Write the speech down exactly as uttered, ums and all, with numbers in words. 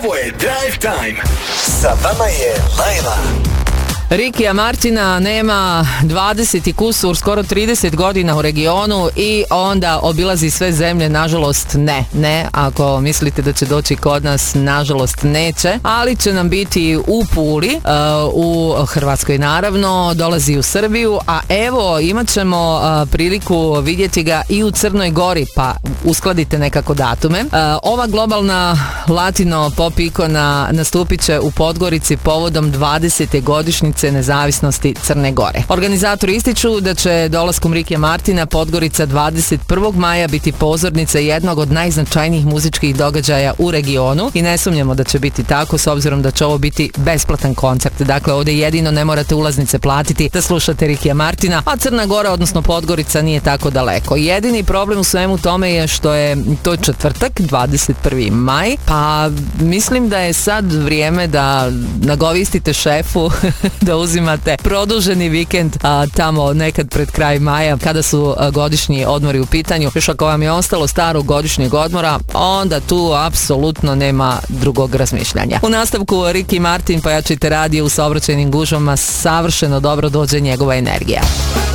Ovo je Drive Time. Sa vama je Lajla. Rikija Martina nema dvadeset i kusur, skoro trideset godina u regionu i onda obilazi sve zemlje. Nažalost ne, ne, ako mislite da će doći kod nas, nažalost neće, ali će nam biti u Puli, u Hrvatskoj naravno, dolazi u Srbiju, a evo imat ćemo priliku vidjeti ga i u Crnoj Gori, pa uskladite nekako datume. Ova globalna latino pop ikona nastupit će u Podgorici povodom dvadesete godišnjice nezavisnosti Crne Gore. Organizatori ističu da će dolaskom Rikija Martina Podgorica dvadeset prvog maja biti pozornica jednog od najznačajnijih muzičkih događaja u regionu i ne sumnjamo da će biti tako s obzirom da će ovo biti besplatan koncert. Dakle, ovdje jedino ne morate ulaznice platiti da slušate Rikija Martina, a Crna Gora, odnosno Podgorica, nije tako daleko. Jedini problem u svemu tome je što je to četvrtak, dvadeset prvi maj, pa mislim da je sad vrijeme da nagovistite šefu da uzimate produženi vikend a, tamo nekad pred kraj maja kada su a, godišnji odmori u pitanju. Još ako vam je ostalo starog godišnjeg odmora, onda tu apsolutno nema drugog razmišljanja. U nastavku Riki Martin, pojačajte radio u saobraćajnim gužvama, savršeno dobro dođe njegova energija.